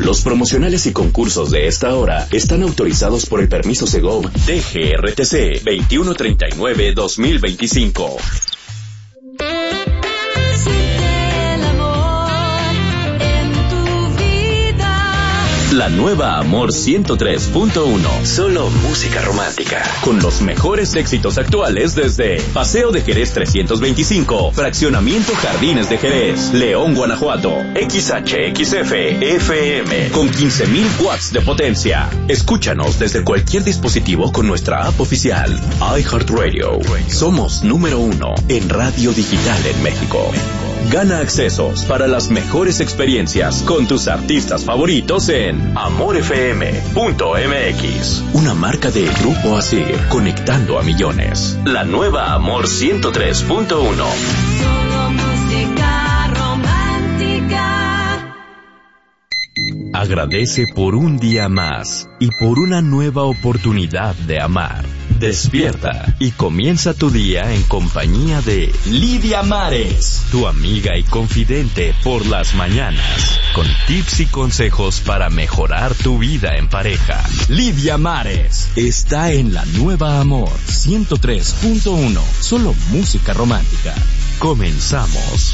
Los promocionales y concursos de esta hora están autorizados por el permiso Segov DGRTC 2139-2025. La nueva Amor 103.1. Solo música romántica. Con los mejores éxitos actuales desde Paseo de Jerez 325, Fraccionamiento Jardines de Jerez, León, Guanajuato, XHXF FM, con 15,000 watts de potencia. Escúchanos desde cualquier dispositivo con nuestra app oficial, iHeartRadio. Somos número 1 en radio digital en México. Gana accesos para las mejores experiencias con tus artistas favoritos en amorfm.mx. Una marca de Grupo Asir, conectando a millones. La nueva Amor 103.1. Solo música romántica. Agradece por un día más y por una nueva oportunidad de amar. Despierta y comienza tu día en compañía de Lidia Mares, tu amiga y confidente por las mañanas, con tips y consejos para mejorar tu vida en pareja. Lidia Mares está en la nueva Amor 103.1, solo música romántica. Comenzamos.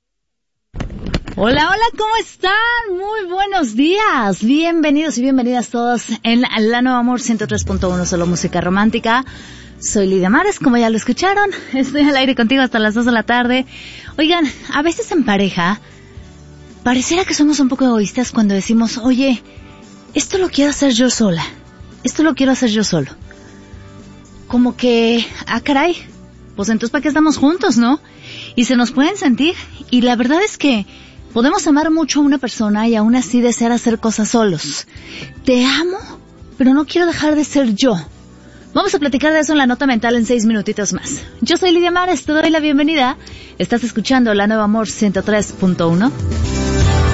Hola, hola, ¿cómo están? Muy buenos días. Bienvenidos y bienvenidas todos en la nueva Amor 103.1, solo música romántica. Soy Lidia Mares, como ya lo escucharon. Estoy al aire contigo hasta las 2 de la tarde. Oigan, a veces en pareja, pareciera que somos un poco egoístas cuando decimos, oye, esto lo quiero hacer yo sola. Esto lo quiero hacer yo solo. Como que, caray, pues entonces ¿para qué estamos juntos, no? Y se nos pueden sentir. Y la verdad es que podemos amar mucho a una persona y aún así desear hacer cosas solos. Te amo, pero no quiero dejar de ser yo. Vamos a platicar de eso en la nota mental en 6 minutitos más. Yo soy Lidia Mares, te doy la bienvenida. Estás escuchando la nueva Amor 103.1.